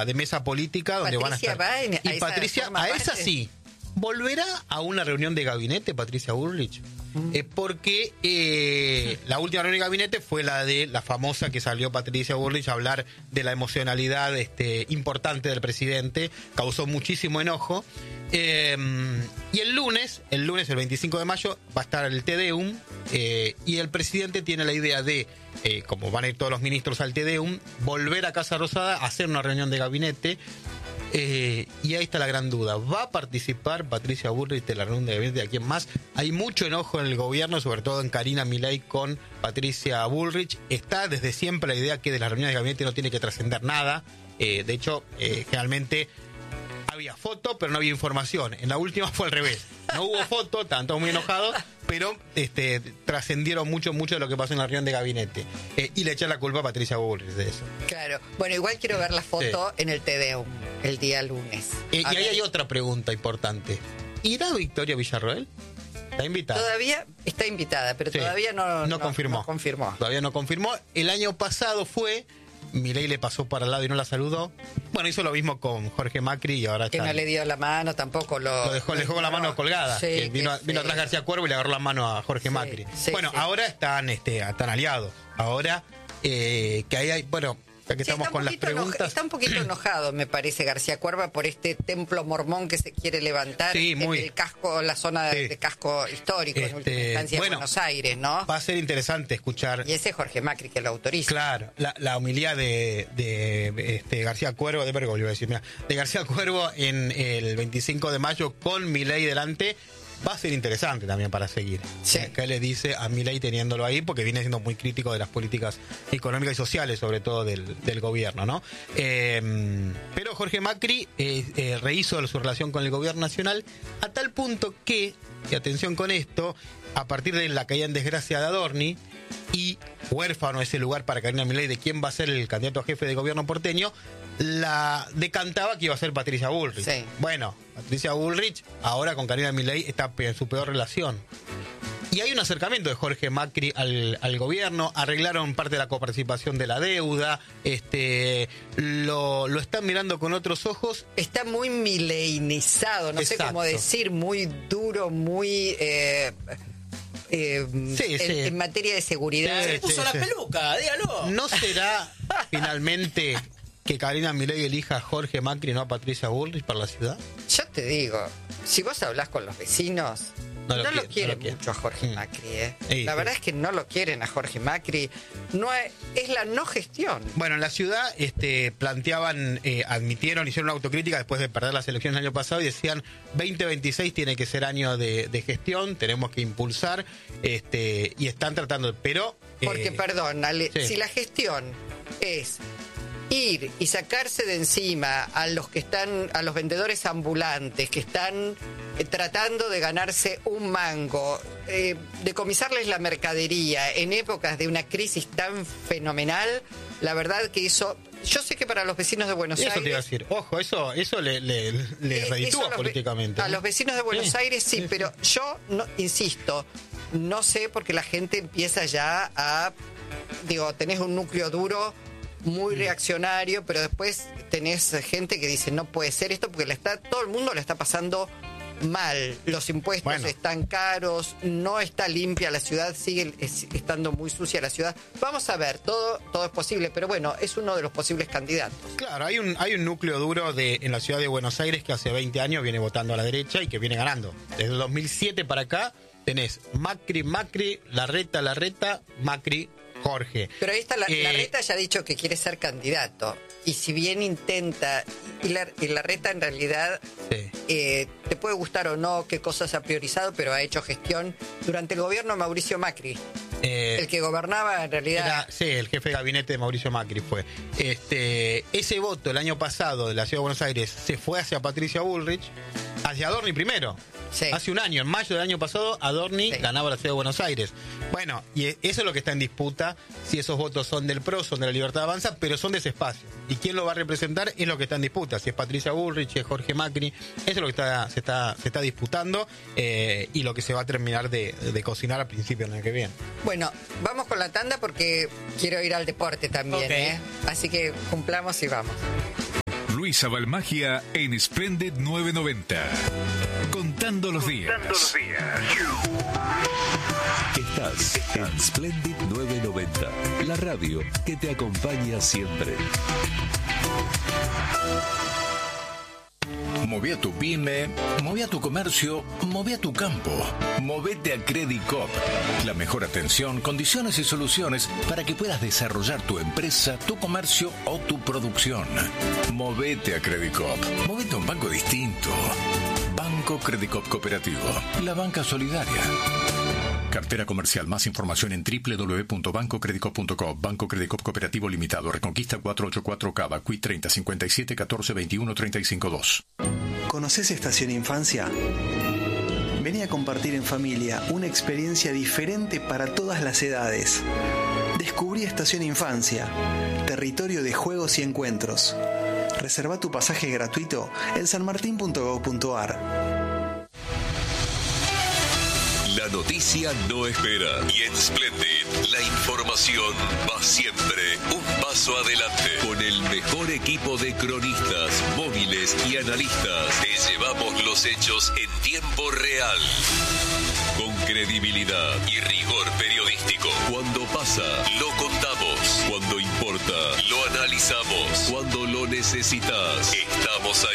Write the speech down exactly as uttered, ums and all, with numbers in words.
mesa de mesa política donde Patricia van a estar. va en, a y esa Patricia, a esa parte. sí. ¿Volverá a una reunión de gabinete Patricia Bullrich? Mm. Eh, porque eh, la última reunión de gabinete fue la de la famosa que salió Patricia Bullrich a hablar de la emocionalidad este, importante del presidente. Causó muchísimo enojo. Eh, y el lunes, el lunes, el veinticinco de mayo, va a estar el Te Deum. Eh, y el presidente tiene la idea de, eh, como van a ir todos los ministros al Te Deum, volver a Casa Rosada a hacer una reunión de gabinete. Eh, y ahí está la gran duda. ¿Va a participar Patricia Bullrich de la reunión de gabinete de quién más? Hay mucho enojo en el gobierno, sobre todo en Karina Milei con Patricia Bullrich. Está desde siempre la idea que de las reuniones de gabinete no tiene que trascender nada. Eh, de hecho, eh, generalmente había foto, pero no había información. En la última fue al revés. No hubo foto, estaban todos muy enojados, pero este, trascendieron mucho, mucho de lo que pasó en la reunión de gabinete. Eh, y le echan la culpa a Patricia Bullrich de eso. Claro. Bueno, igual quiero ver la foto sí. en el Te Deum, el día lunes. Eh, y ahí hay otra pregunta importante. ¿Irá Victoria Villarroel? ¿Está invitada? Todavía está invitada, pero sí. todavía no, no, no, confirmó. no confirmó. Todavía no confirmó. El año pasado fue... Milei le pasó para el lado y no la saludó. Bueno, hizo lo mismo con Jorge Macri y ahora que está... no le dio la mano, tampoco lo... Lo dejó, le dejó con la mano colgada. Sí, que vino, que vino sí. atrás García Cuervo y le agarró la mano a Jorge sí, Macri. Sí, bueno, sí. ahora están, este, están aliados. Ahora eh, que ahí hay... Bueno, ya que sí, estamos con las preguntas... Enoja, está un poquito enojado, me parece, García Cuerva, por este templo mormón que se quiere levantar sí, muy, en el casco, la zona sí. de, de casco histórico, este, en última instancia bueno, de Buenos Aires, ¿no? Va a ser interesante escuchar... Y ese es Jorge Macri que lo autoriza. Claro, la, la homilía de, de este, García Cuervo, de Bergoglio, iba a decir, mira, de García Cuervo en el veinticinco de mayo con Milei delante... Va a ser interesante también para seguir. Sí. ¿Qué le dice a Milei teniéndolo ahí? Porque viene siendo muy crítico de las políticas económicas y sociales, sobre todo del, del gobierno, ¿no? Eh, pero Jorge Macri eh, eh, rehizo su relación con el gobierno nacional a tal punto que, y atención con esto, a partir de la caída en desgracia de Adorni y huérfano ese lugar para Karina Milei de quién va a ser el candidato a jefe de gobierno porteño, la decantaba que iba a ser Patricia Bullrich. Sí. Bueno, Patricia Bullrich ahora con Karina Milei está en su peor relación. Y hay un acercamiento de Jorge Macri al, al gobierno, arreglaron parte de la coparticipación de la deuda, este lo, lo están mirando con otros ojos. Está muy mileinizado, no Exacto. sé cómo decir, muy duro, muy... Eh, eh, sí, en, sí. en materia de seguridad. Sí, Se puso sí, la sí. peluca, dígalo. ¿No será finalmente que Karina Milei elija a Jorge Macri y no a Patricia Bullrich para la ciudad? Yo te digo, si vos hablás con los vecinos, no no lo, lo, quiere, quieren no lo quiere. mucho a Jorge Mm. Macri, ¿eh? Sí, la sí. verdad es que no lo quieren a Jorge Macri. No es, es la no gestión. Bueno, en la ciudad este, planteaban, eh, admitieron, hicieron una autocrítica después de perder las elecciones el año pasado y decían veinte veintiséis tiene que ser año de, de gestión, tenemos que impulsar, este, y están tratando, pero... Porque, eh, perdón, Ale, sí. si la gestión es ir y sacarse de encima a los que están, a los vendedores ambulantes que están eh, tratando de ganarse un mango, eh, decomisarles la mercadería en épocas de una crisis tan fenomenal, la verdad que eso, yo sé que para los vecinos de Buenos eso Aires... te iba a decir, ojo, eso, eso le, le, le eh, reditúa eso a políticamente. A ¿no? los vecinos de Buenos Sí. Aires sí, Sí, pero yo, no, insisto, no sé porque la gente empieza ya a... Digo, tenés un núcleo duro muy reaccionario, pero después tenés gente que dice no puede ser esto porque le está, todo el mundo le está pasando mal, los impuestos Bueno. están caros, no está limpia la ciudad, sigue es- estando muy sucia la ciudad. Vamos a ver, todo, todo es posible, pero bueno, es uno de los posibles candidatos. Claro, hay un, hay un núcleo duro de, en la ciudad de Buenos Aires que hace veinte años viene votando a la derecha y que viene ganando. Desde el dos mil siete para acá tenés Macri, Macri, Larreta, Larreta, Macri, Jorge. Pero ahí está, la, Eh, Larreta ya ha dicho que quiere ser candidato. Y si bien intenta, y, la, y Larreta en realidad Sí. eh, te puede gustar o no qué cosas ha priorizado, pero ha hecho gestión durante el gobierno de Mauricio Macri. Eh, El que gobernaba en realidad... Era, sí, el jefe de gabinete de Mauricio Macri fue. Este, ese voto el año pasado de la Ciudad de Buenos Aires se fue hacia Patricia Bullrich, hacia Adorni primero. Sí. Hace un año, en mayo del año pasado, Adorni Sí. ganaba la Ciudad de Buenos Aires. Bueno, y eso es lo que está en disputa, si esos votos son del P R O, son de la Libertad Avanza, pero son de ese espacio. Y quién lo va a representar es lo que está en disputa, si es Patricia Bullrich, si es Jorge Macri, eso es lo que está, se, está, se está disputando eh, y lo que se va a terminar de, de cocinar a principios del año que viene. Bueno, vamos con la tanda porque quiero ir al deporte también, Ok. ¿eh? Así que cumplamos y vamos. Luisa Balmagia en Splendid novecientos noventa. Contando los días. Contando los días. Estás en Splendid novecientos noventa, la radio que te acompaña siempre. Moví a tu pyme, moví a tu comercio, moví a tu campo. Movete a Credicop. La mejor atención, condiciones y soluciones para que puedas desarrollar tu empresa, tu comercio o tu producción. Movete a Credicop. Movete a un banco distinto. Banco Credicop Cooperativo. La banca solidaria. Cartera comercial. Más información en doble u doble u doble u punto banco credicop punto com. Banco Credicop Cooperativo Limitado. Reconquista cuatrocientos ochenta y cuatro Cava. Q I treinta cincuenta y siete catorce veintiuno treinta y cinco dos. ¿Conoces Estación Infancia? Vení a compartir en familia una experiencia diferente para todas las edades. Descubrí Estación Infancia, territorio de juegos y encuentros. Reserva tu pasaje gratuito en sanmartin punto gob punto ar. La noticia no espera y en Splendid la información va siempre un paso adelante. Con el mejor equipo de cronistas, móviles y analistas te llevamos los hechos en tiempo real. Con credibilidad y rigor periodístico. Cuando pasa, lo contamos. Cuando importa, lo analizamos. Cuando lo necesitas, estamos